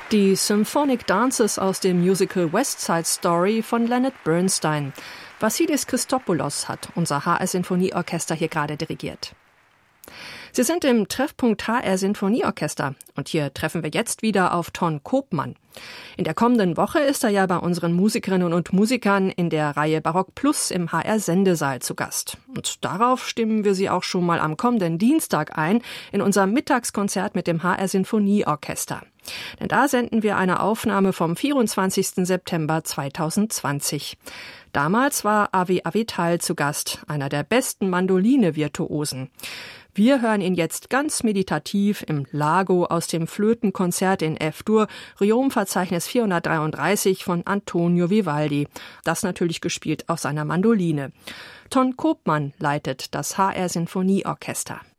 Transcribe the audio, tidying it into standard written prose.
Die Symphonic Dances aus dem Musical West Side Story von Leonard Bernstein. Vassilis Christopoulos hat unser HR-Sinfonieorchester hier gerade dirigiert. Sie sind im Treffpunkt HR-Sinfonieorchester und hier treffen wir jetzt wieder auf Ton Koopman. In der kommenden Woche ist er ja bei unseren Musikerinnen und Musikern in der Reihe Barock Plus im HR-Sendesaal zu Gast. Und darauf stimmen wir Sie auch schon mal am kommenden Dienstag ein in unserem Mittagskonzert mit dem HR-Sinfonieorchester. Denn da senden wir eine Aufnahme vom 24. September 2020. Damals war Avi Avital zu Gast, einer der besten Mandoline-Virtuosen. Wir hören ihn jetzt ganz meditativ im Lago aus dem Flötenkonzert in F-Dur, Riom-Verzeichnis 433 von Antonio Vivaldi. Das natürlich gespielt auf seiner Mandoline. Ton Koopman leitet das HR-Sinfonieorchester.